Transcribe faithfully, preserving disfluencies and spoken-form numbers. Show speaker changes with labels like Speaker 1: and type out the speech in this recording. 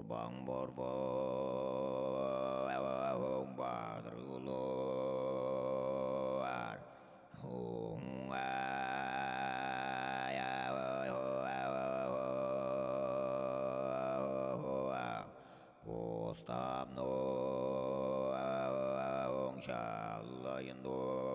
Speaker 1: bang borbo hong badrulo ar hong postam no hong shallayndo